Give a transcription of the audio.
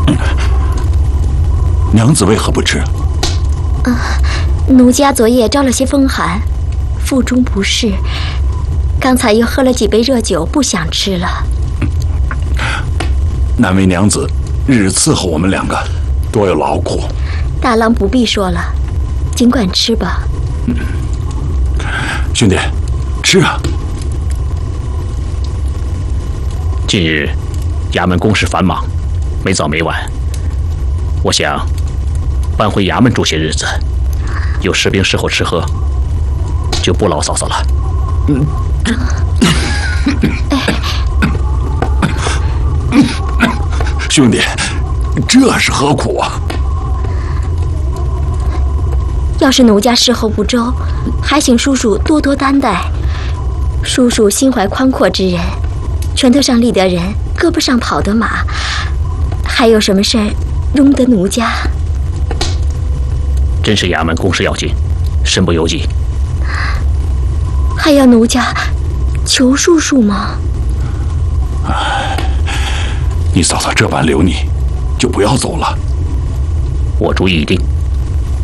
娘子为何不吃？ 奴家昨夜招了些风寒，腹中不适，刚才又喝了几杯热酒，不想吃了。 难为娘子日日伺候我们两个，多有劳苦。 大郎不必说了，尽管吃吧。 兄弟，吃啊！ 近日衙门公事繁忙，没早没晚，我想搬回衙门住些日子，有士兵侍候吃喝，就不劳嫂嫂了。 兄弟，这是何苦啊？ 要是奴家侍候不周，还请叔叔多多担待。叔叔心怀宽阔之人，拳头上立得人，胳膊上跑得马，还有什么事儿容得奴家？ 真是衙门公事要紧，身不由己。 还要奴家求叔叔吗？ 你嫂嫂这般留你，就不要走了。 我主意已定。